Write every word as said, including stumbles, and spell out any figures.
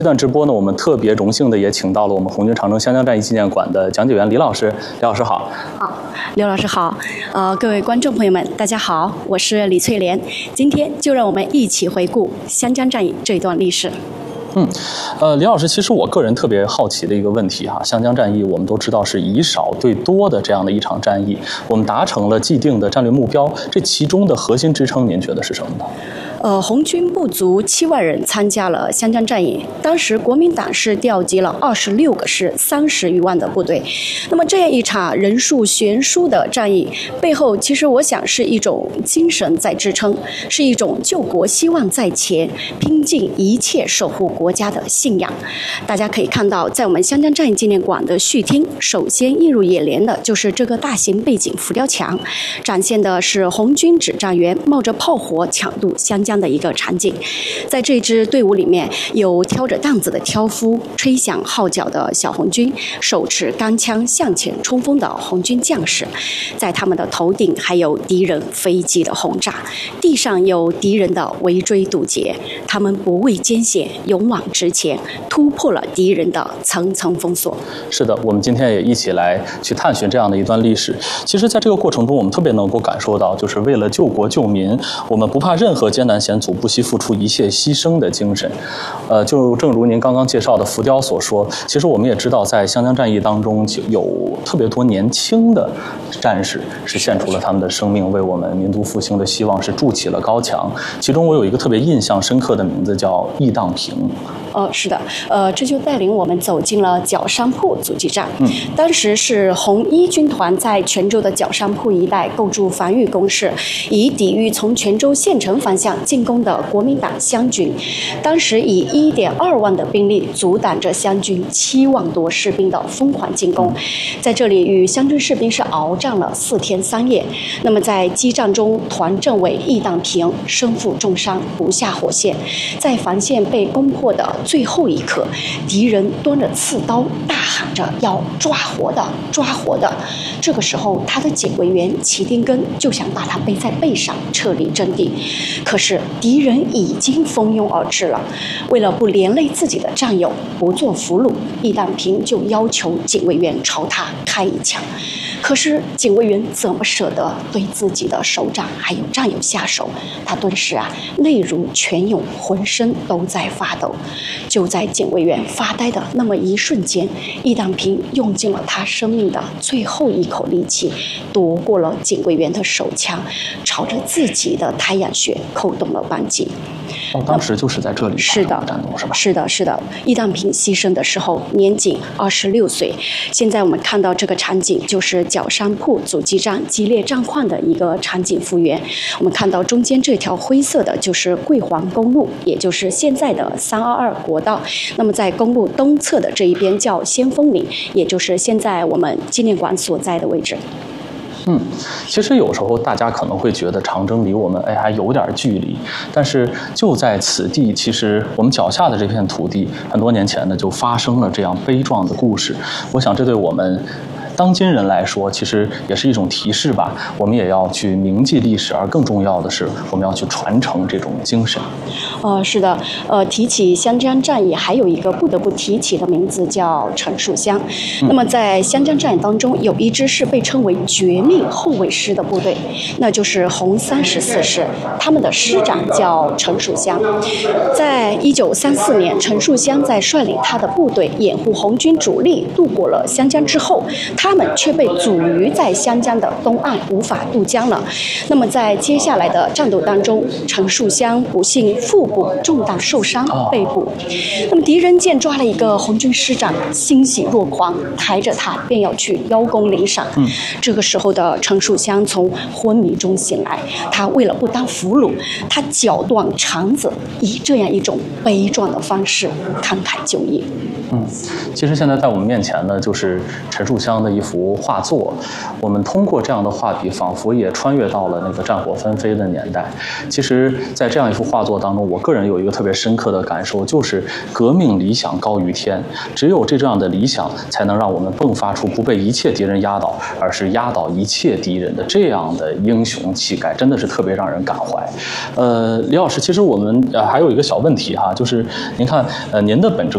这段直播呢，我们特别荣幸的也请到了我们红军长征湘江战役纪念馆的讲解员李老师。李老师好。 好，刘老师好。呃，各位观众朋友们，大家好，我是李翠莲。今天就让我们一起回顾湘江战役这一段历史。 嗯，呃，李老师，其实我个人特别好奇的一个问题哈，湘江战役我们都知道是以少对多的这样的一场战役，我们达成了既定的战略目标，这其中的核心支撑，您觉得是什么呢？ 呃，红军不足七万人参加了湘江战役，当时国民党是调集了二十六个师、三十余万的部队。那么这样一场人数悬殊的战役背后，其实我想是一种精神在支撑，是一种救国希望在前，拼尽一切守护国家的信仰。大家可以看到，在我们湘江战役纪念馆的序厅，首先映入眼帘的就是这个大型背景浮雕墙，展现的是红军指战员冒着炮火抢渡湘江的一个场景。在这支队伍里面，有挑着担子的挑夫，吹响号角的小红军，手持钢枪向前冲锋的红军将士，在他们的头顶还有敌人飞机的轰炸，地上有敌人的围追堵截，他们不畏艰险，勇往直前，突破了敌人的层层封锁。 是的，我们今天也一起来去探寻这样的一段历史。其实在这个过程中，我们特别能够感受到，就是为了救国救民，我们不怕任何艰难险阻，不惜付出一切牺牲的精神。呃，就正如您刚刚介绍的浮雕所说，其实我们也知道，在湘江战役当中，有特别多年轻的战士是献出了他们的生命，为我们民族复兴的希望是筑起了高墙。其中我有一个特别印象深刻的名字叫易当平。 呃，是的，呃，这就带领我们走进了角山铺阻击战。 嗯， 当时是红一军团在泉州的角山铺一带构筑防御工事，以抵御从泉州县城方向进攻的国民党湘军。当时以一点二万的兵力阻挡着湘军七万多士兵的疯狂进攻，在这里与湘军士兵是鏖战了四天三夜。那么在激战中，团政委易当平身负重伤，不下火线。在防线被攻破的最后一刻，敌人端着刺刀大喊着要抓活的抓活的。这个时候，他的警卫员齐丁根就想把他背在背上撤离阵地，可是敌人已经蜂拥而至了。为了不连累自己的战友，不做俘虏，易当平就要求警卫员朝他开一枪。可是警卫员怎么舍得对自己的首长还有战友下手？他顿时啊泪如泉涌，浑身都在发抖。就在警卫员发呆的那么一瞬间，易当平用尽了他生命的最后一口力气，夺过了警卫员的手枪，朝着自己的太阳穴扣动了扳机。 哦，当时就是在这里是的战斗是吧？ 是的，是的。易当平牺牲的时候年仅二十六岁。现在我们看到这个场景，就是角山铺阻击战激烈战况的一个场景复原。我们看到中间这条灰色的就是桂黄公路，也就是现在的三二二国道。那么在公路东侧的这一边叫先锋岭，也就是现在我们纪念馆所在的位置。 嗯，其实有时候大家可能会觉得长征离我们哎还有点距离，但是就在此地，其实我们脚下的这片土地，很多年前呢就发生了这样悲壮的故事。我想这对我们当今人来说，其实也是一种提示吧。我们也要去铭记历史，而更重要的是，我们要去传承这种精神。 呃，是的，呃，提起湘江战役，还有一个不得不提起的名字叫陈树湘。嗯、那么在湘江战役当中，有一支是被称为绝命后卫师的部队，那就是红三十四师，他们的师长叫陈树湘。在一九三四年，陈树湘在率领他的部队掩护红军主力渡过了湘江之后，他们却被阻于在湘江的东岸，无法渡江了。那么在接下来的战斗当中，陈树湘不幸腹部中弹受伤，被捕。那么敌人见抓了一个红军师长，欣喜若狂，抬着他便要去邀功领赏。嗯，这个时候的陈树湘从昏迷中醒来，他为了不当俘虏，他绞断肠子，以这样一种悲壮的方式慷慨就义。 嗯，其实现在在我们面前呢，就是陈树湘的一幅画作。我们通过这样的画笔，仿佛也穿越到了那个战火纷飞的年代。其实，在这样一幅画作当中，我个人有一个特别深刻的感受，就是革命理想高于天。只有这样的理想，才能让我们迸发出不被一切敌人压倒，而是压倒一切敌人的这样的英雄气概，真的是特别让人感怀。呃，李老师，其实我们呃还有一个小问题哈，就是您看，呃，您的本职